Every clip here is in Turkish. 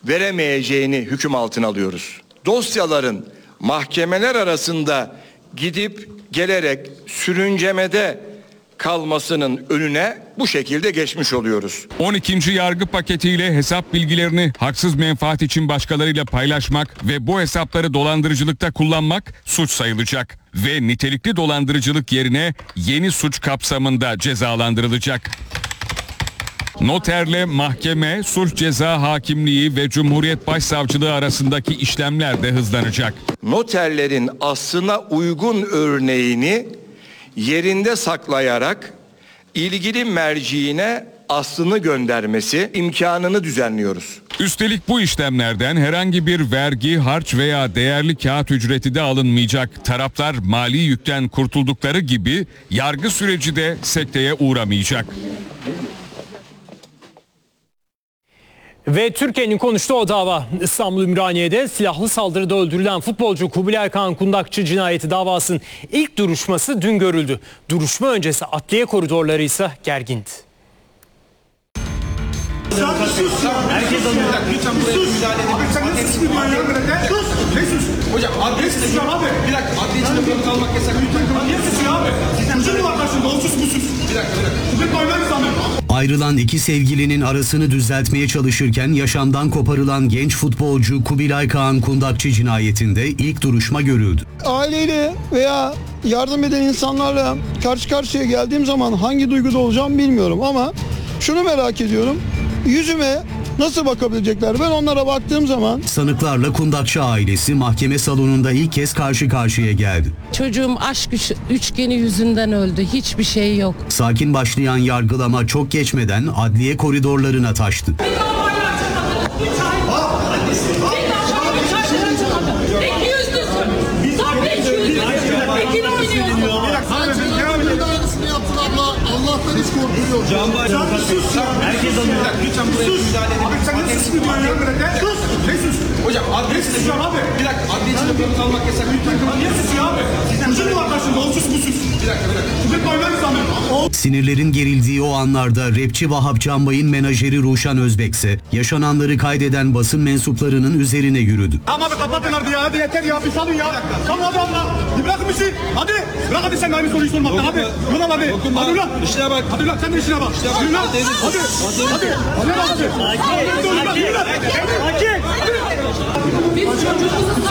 veremeyeceğini hüküm altına alıyoruz. Dosyaların mahkemeler arasında gidip gelerek sürüncemede kalmasının önüne bu şekilde geçmiş oluyoruz. 12. yargı paketiyle hesap bilgilerini haksız menfaat için başkalarıyla paylaşmak ve bu hesapları dolandırıcılıkta kullanmak suç sayılacak ve nitelikli dolandırıcılık yerine yeni suç kapsamında cezalandırılacak. Noterle mahkeme, sulh ceza hakimliği ve Cumhuriyet Başsavcılığı arasındaki işlemler de hızlanacak. Noterlerin aslına uygun örneğini yerinde saklayarak ilgili merciine aslını göndermesi imkanını düzenliyoruz. Üstelik bu işlemlerden herhangi bir vergi, harç veya değerli kağıt ücreti de alınmayacak. Taraflar mali yükten kurtuldukları gibi yargı süreci de sekteye uğramayacak. Ve Türkiye'nin konuştuğu o dava İstanbul Ümraniye'de silahlı saldırıda öldürülen futbolcu Kubilay Kaan Kundakçı cinayeti davasının ilk duruşması dün görüldü. Duruşma öncesi adliye koridorları ise gergindi. Herkes alıyor. Lütfen buraya müdahale edin. Sus. Sus. Hocam adliye susuyor abi. Bir dakika. Adliye içinde böyle kalmak yasak. Adliye susuyor abi. Sizin mi var karşında? O sus bu sus. Bir dakika. Bugün koymayız sanırım. Ayrılan iki sevgilinin arasını düzeltmeye çalışırken yaşamdan koparılan genç futbolcu Kubilay Kaan Kundakçı cinayetinde ilk duruşma görüldü. Aileyle veya yardım eden insanlarla karşı karşıya geldiğim zaman hangi duyguda olacağımı bilmiyorum ama şunu merak ediyorum. Yüzüme nasıl bakabilecekler? Ben onlara baktığım zaman... Sanıklarla Kundakçı ailesi mahkeme salonunda ilk kez karşı karşıya geldi. Çocuğum aşk üçgeni yüzünden öldü. Hiçbir şey yok. Sakin başlayan yargılama çok geçmeden adliye koridorlarına taştı. Allah'tan hiç korkuyor. Herkes alıyor. Lütfen buraya müdahale edin. Abi sen ne susun ya? Sus. Ne sus? Hocam adliye susuyor abi. Bir dakika. Adliye içinde böyle kalmak yasak. Adliye susuyor abi. Sizin mi var karşında? O sus bu sus. Bir dakika. Bugün koymayız sanırım. Sinirlerin gerildiği o anlarda rapçi Vahap Canbay'ın menajeri Ruşan Özbekse yaşananları kaydeden basın mensuplarının üzerine yürüdü. Tamam abi kapatın artık ya. Hadi yeter ya. Bir salın ya. Tamam hadi abla. Bir bırakın bir şey. Hadi. Bırak hadi sen aynı soruyu sormaktan. Hadi. Ulan hadi. Hadi ulan. İşine bak. Hadi ulan sen de işine bak. Hadi ulan. Hadi. Hadi. Hadi. Sakin. Biz çocuğumuzu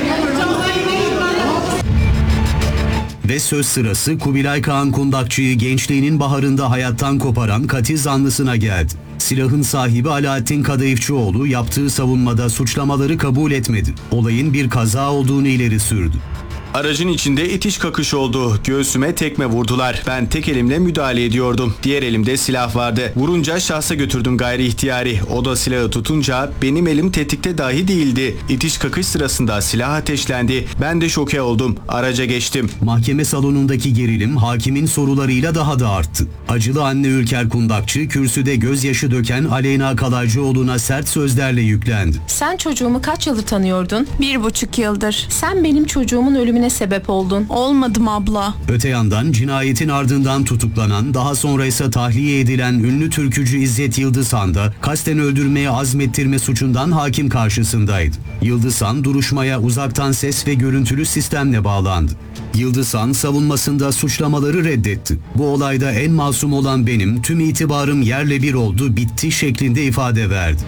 Ve söz sırası Kubilay Kaan Kundakçı'yı gençliğinin baharında hayattan koparan katil zanlısına geldi. Silahın sahibi Alaaddin Kadayıfçıoğlu yaptığı savunmada suçlamaları kabul etmedi. Olayın bir kaza olduğunu ileri sürdü. Aracın içinde itiş kakış oldu. Göğsüme tekme vurdular. Ben tek elimle müdahale ediyordum. Diğer elimde silah vardı. Vurunca şahsa götürdüm gayri ihtiyari. O da silahı tutunca benim elim tetikte dahi değildi. İtiş kakış sırasında silah ateşlendi. Ben de şoke oldum. Araca geçtim. Mahkeme salonundaki gerilim hakimin sorularıyla daha da arttı. Acılı anne Ülker Kundakçı kürsüde gözyaşı döken Aleyna Kalaycıoğlu'na sert sözlerle yüklendi. Sen çocuğumu kaç yıldır tanıyordun? 1,5 yıldır. Sen benim çocuğumun ölümüne sebep oldun. Olmadım abla. Öte yandan cinayetin ardından tutuklanan, daha sonra ise tahliye edilen ünlü türkücü İzzet Yıldızhan da kasten öldürmeye azmettirme suçundan hakim karşısındaydı. Yıldızhan duruşmaya uzaktan ses ve görüntülü sistemle bağlandı. Yıldızhan savunmasında suçlamaları reddetti. Bu olayda en masum olan benim, tüm itibarım yerle bir oldu, bitti şeklinde ifade verdi.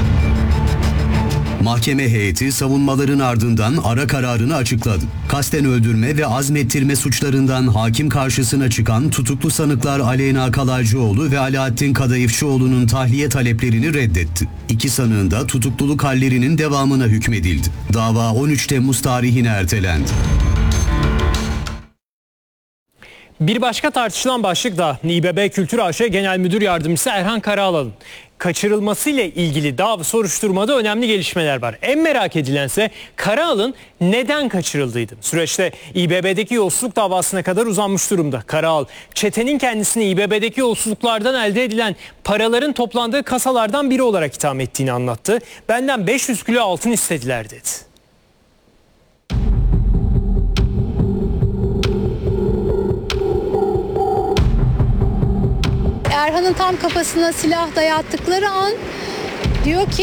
Mahkeme heyeti savunmaların ardından ara kararını açıkladı. Kasten öldürme ve azmettirme suçlarından hakim karşısına çıkan tutuklu sanıklar Aleyna Kalaycıoğlu ve Alaaddin Kadayıfçıoğlu'nun tahliye taleplerini reddetti. İki sanığın da tutukluluk hallerinin devamına hükmedildi. Dava 13 Temmuz tarihine ertelendi. Bir başka tartışılan başlık da İBB Kültür AŞ Genel Müdür Yardımcısı Erhan Karaalan'ın kaçırılmasıyla ilgili soruşturmada önemli gelişmeler var. En merak edilense Karaalan neden kaçırıldıydı? Süreçte İBB'deki yolsuzluk davasına kadar uzanmış durumda. Karaalan, çetenin kendisini İBB'deki yolsuzluklardan elde edilen paraların toplandığı kasalardan biri olarak itham ettiğini anlattı. Benden 500 kilo altın istediler dedi. Erhan'ın tam kafasına silah dayattıkları an diyor ki